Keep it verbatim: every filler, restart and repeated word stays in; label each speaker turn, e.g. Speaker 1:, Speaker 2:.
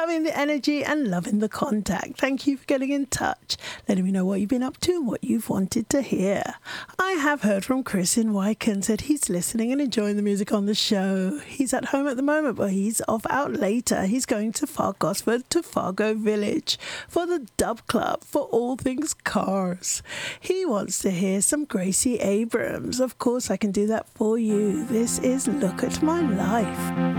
Speaker 1: loving the energy and loving the contact. Thank you for getting in touch, letting me know what you've been up to and what you've wanted to hear. I have heard from Chris in Wycombe, said he's listening and enjoying the music on the show. He's at home at the moment, but he's off out later. He's going to Far Gosford to Fargo Village for the Dub Club for all things cars. He wants to hear some Gracie Abrams. Of course, I can do that for you. This is Look at My Life.